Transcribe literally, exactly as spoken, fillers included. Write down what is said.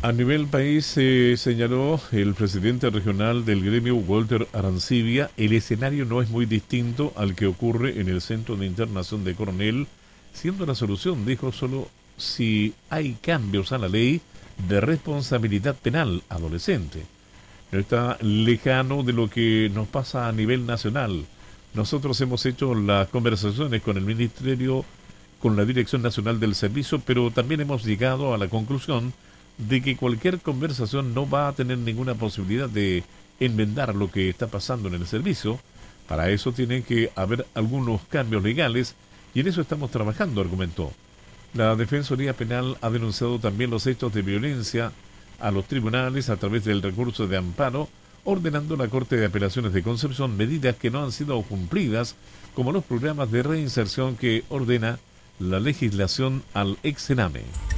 A nivel país, eh, señaló el presidente regional del gremio, Walter Arancibia, el escenario no es muy distinto al que ocurre en el Centro de Internación de Coronel, siendo la solución, dijo, solo si hay cambios a la ley de responsabilidad penal adolescente. No está lejano de lo que nos pasa a nivel nacional. Nosotros hemos hecho las conversaciones con el Ministerio, con la Dirección Nacional del Servicio, pero también hemos llegado a la conclusión de que cualquier conversación no va a tener ninguna posibilidad de enmendar lo que está pasando en el servicio. Para eso tiene que haber algunos cambios legales y en eso estamos trabajando, argumentó. La Defensoría Penal ha denunciado también los hechos de violencia a los tribunales a través del recurso de amparo, ordenando a la Corte de Apelaciones de Concepción medidas que no han sido cumplidas, como los programas de reinserción que ordena la legislación al ex Sename.